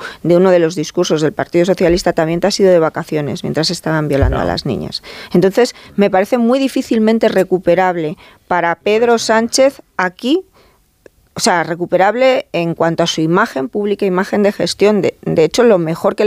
de uno de los discursos del Partido Socialista también te has ido de vacaciones mientras estaban violando a las niñas. Entonces, me parece muy difícilmente recuperable para Pedro Sánchez aquí, o sea, recuperable en cuanto a su imagen pública, imagen de gestión. De hecho, lo mejor que